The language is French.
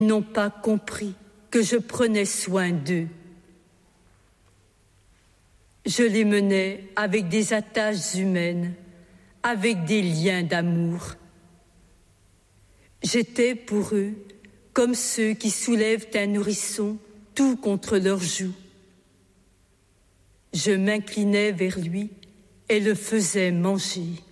Ils n'ont pas compris que je prenais soin d'eux. Je les menais avec des attaches humaines, avec des liens d'amour. J'étais pour eux comme ceux qui soulèvent un nourrisson tout contre leurs joues. Je m'inclinais vers lui et le faisais manger.